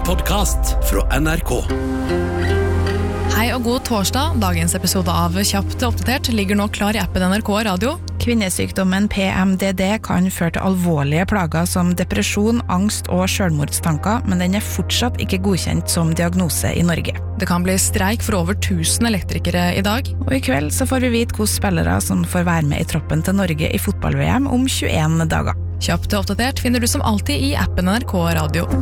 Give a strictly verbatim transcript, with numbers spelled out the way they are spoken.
podcast fra N R K. Hei og god torsdag. Dagens episode av Kjapt oppdatert ligger nå klar i appen N R K Radio. Kvinnesykdommen P M D D kan føre til alvorlige plager som depresjon, angst og selvmordstanker, men den er fortsatt ikke godkjent som diagnose i Norge. Det kan bli streik for over tusen elektrikere i dag. Og i kveld så får vi vite hvilke spillere som får være med i troppen til Norge i fotball-V M om tjueen dager. Kjapt oppdatert finner du som alltid i appen N R K Radio.